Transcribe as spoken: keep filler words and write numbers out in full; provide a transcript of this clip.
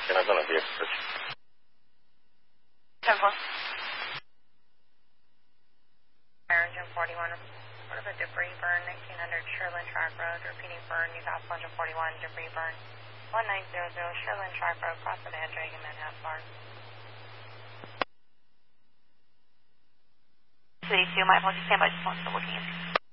Can I don't have the experts? ten four. Engine forty-one. What of a debris burn, nineteen hundred Sherland Track Road. Repeating burn, Newcastle Engine forty-one, debris burn. one nine zero zero Sherland Track Road, cross the Van Dragon, Manhattan Bar. City two, my apologies, stand by, just one, still looking in.